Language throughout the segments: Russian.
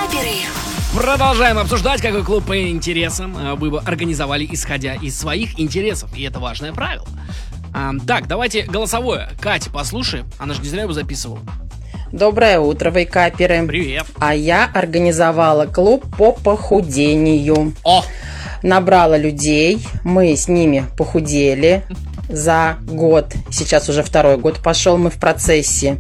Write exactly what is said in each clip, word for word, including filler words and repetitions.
Вейкаперы. Продолжаем обсуждать, какой клуб по интересам вы бы организовали, исходя из своих интересов. И это важное правило. а, Так, давайте голосовое. Катя, послушай. Она же не зря его записывала. Доброе утро, вейкаперы. Привет. А я организовала клуб по похудению. О! Набрала людей, мы с ними похудели за год. Сейчас уже второй год пошел, мы в процессе.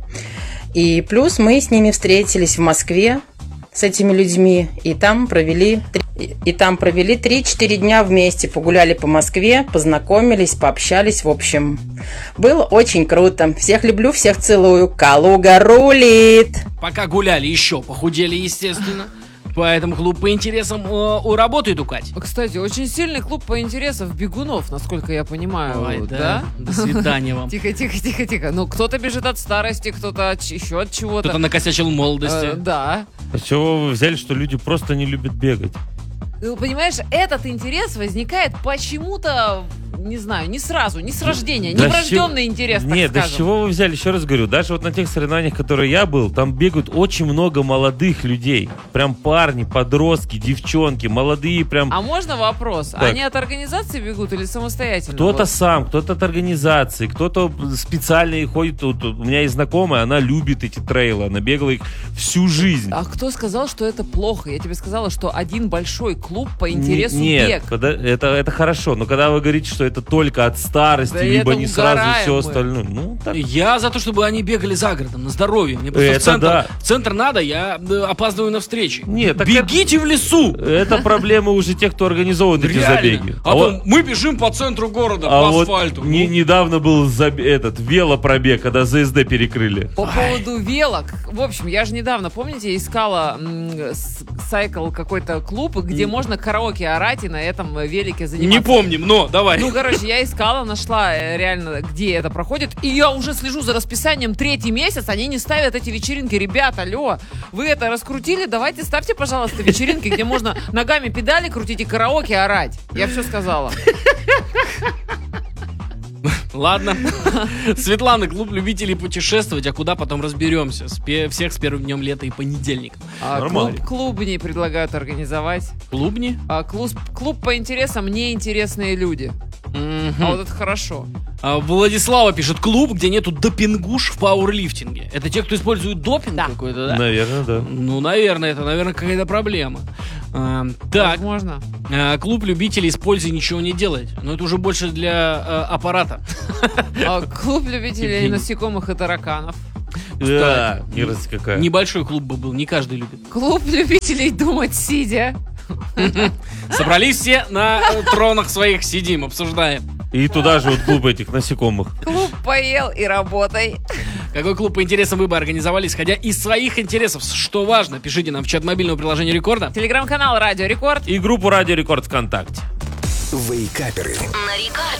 И плюс мы с ними встретились в Москве, с этими людьми, и там провели и там провели три-четыре дня вместе, погуляли по Москве, познакомились, пообщались, в общем, было очень круто. Всех люблю, всех целую. Калуга рулит. Пока гуляли, еще похудели, естественно. Поэтому клуб по интересам э, работает у Кати. Кстати, очень сильный клуб по интересам бегунов, насколько я понимаю. Ой, да? да? До свидания вам. Тихо, тихо, тихо, тихо. Ну, кто-то бежит от старости, кто-то от, еще от чего-то. Кто-то накосячил в молодости. Э, да. А с чего вы взяли, что люди просто не любят бегать? Ну, понимаешь, этот интерес возникает почему-то, не знаю, не сразу, не с рождения, не Да с врожденный чего- интерес, так Нет, да скажем. с чего вы взяли? Еще раз говорю, даже вот на тех соревнованиях, которые я был, там бегают очень много молодых людей. Прям парни, подростки, девчонки, молодые прям. А можно вопрос? Так. Они от организации бегут или самостоятельно? Кто-то Вот. сам, кто-то от организации, кто-то специально и ходит. Вот у меня есть знакомая, она любит эти трейлы, она бегала их всю жизнь. А кто сказал, что это плохо? Я тебе сказала, что один большой клуб по интересу Н- Нет, бег. когда- это, это хорошо, но когда вы говорите, что это только от старости, Да либо это не сразу угораем все мы. остальное, ну так. Я за то, чтобы они бегали за городом, на здоровье. Мне просто Это в центр, да. в центр надо, я э, опаздываю на встречи. Нет, так Бегите в лесу! Это проблема уже тех, кто организовывает эти Реально. забеги. А, вот- то мы бежим по центру города, а по вот асфальту. не- Ну, недавно был заб- этот велопробег, когда ЗСД перекрыли. По поводу велок. В общем, я же недавно, помните, искала м, с- сайкл какой-то клуб, где можно караоке орать и на этом велике заниматься. не помним, но давай. Ну, короче, я искала, нашла э, реально, где это проходит. И я уже слежу за расписанием третий месяц. Они не ставят эти вечеринки. Ребята, алло, вы это раскрутили? Давайте ставьте, пожалуйста, вечеринки, где можно ногами педали крутить и караоке орать. Я все сказала. Ладно. Светлана, клуб любителей путешествовать, а куда потом разберемся. С пе- всех с первым днем лета и понедельником. А Нормально. клуб, клубни предлагают организовать. Клубни? А клуб, клуб по интересам неинтересные люди. Мгм. А вот это хорошо. А, Владислава пишет, клуб, где нету допингуш в пауэрлифтинге. Это те, кто использует допинг Да. какой-то, да? Наверное, да. Ну, наверное, это, наверное, какая-то проблема. А, так, Возможно. а, клуб любителей используй ничего не делать. Но это уже больше для а, аппарата. А клуб любителей насекомых и тараканов. Да, мерзость какая. Небольшой клуб бы был, не каждый любит. Клуб любителей думать сидя. Собрались все на э, тронах своих, сидим, обсуждаем. И туда же вот клуб этих насекомых. Клуб поел и работай. Какой клуб по интересам вы бы организовали, исходя из своих интересов? Что важно, пишите нам в чат мобильного приложения Рекорда. Телеграм-канал Радио Рекорд. И группу Радио Рекорд ВКонтакте. Вейкаперы. На Рекорд.